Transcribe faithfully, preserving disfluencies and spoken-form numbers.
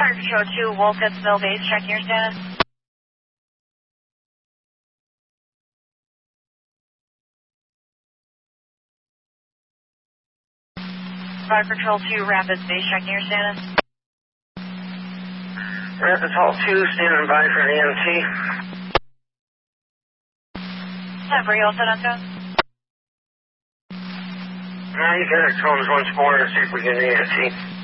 Fire Patrol two, Wolcottsville Base, checking your status. Fire Patrol two, Rapids Base, checking your status. Rapids Hall two, standing by for an E M T. Every all set up, guys? Now you got it, Combs once more, and see if we can get an E M T.